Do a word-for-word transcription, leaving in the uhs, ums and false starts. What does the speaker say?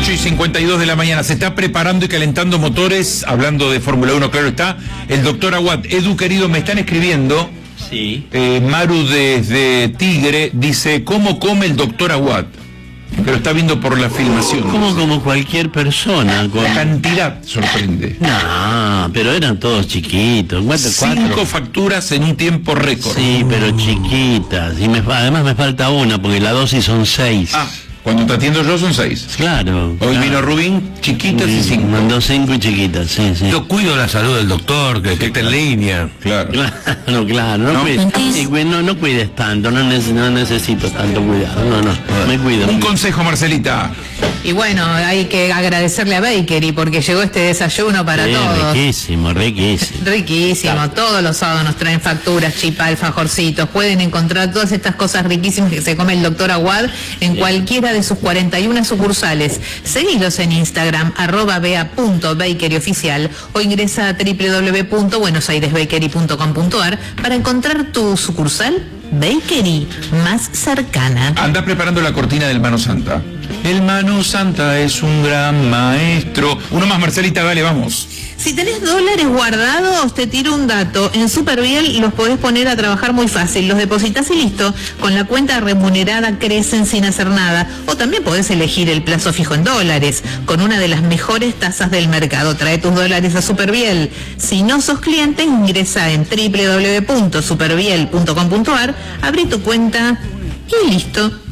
ocho y cincuenta y dos de la mañana. Se está preparando y calentando motores, hablando de Fórmula uno, claro está, el doctor Aguad. Edu, querido, me están escribiendo. Sí. Eh, Maru desde Tigre dice, ¿cómo come el doctor Aguad? Que lo está viendo por la filmación. Como como cualquier persona. Con... La cantidad sorprende. No, pero eran todos chiquitos. Cuatro, Cinco cuatro. facturas en un tiempo récord. Sí, pero chiquitas. Y me, además me falta una, porque la dosis son seis. Ah, cuando te atiendo yo son seis. Claro. Hoy claro. vino Rubín, chiquitas y cinco. Mandó cinco y chiquitas, sí, sí. Yo cuido la salud del doctor, que, que está en línea. Claro. Claro, claro. No, ¿No? Cuides, sí, no, no cuides tanto, no, neces no necesito tanto cuidado. No, no, me cuido. Un consejo, Marcelita. Y bueno, hay que agradecerle a Bakery porque llegó este desayuno para Sí, todos. riquísimo, riquísimo. Riquísimo, Claro. todos los sábados nos traen facturas, chipa, alfajorcitos. Pueden encontrar todas estas cosas riquísimas que se come el doctor Aguad en Sí. cualquiera de sus cuarenta y una sucursales. Seguilos en Instagram, arroba bea punto bakery oficial, o ingresa a doble u doble u doble u punto buenos aires bakery punto com punto a r para encontrar tu sucursal Bakery más cercana. Anda preparando la cortina del Mano Santa. El Mano Santa es un gran maestro. Uno más, Marcelita, dale, vamos. Si tenés dólares guardados, te tiro un dato. En Superviel los podés poner a trabajar muy fácil. Los depositas y listo. Con la cuenta remunerada crecen sin hacer nada. O también podés elegir el plazo fijo en dólares, con una de las mejores tasas del mercado. Trae tus dólares a Superviel. Si no sos cliente, ingresa en doble u doble u doble u punto superviel punto com punto a r, abrí tu cuenta y listo.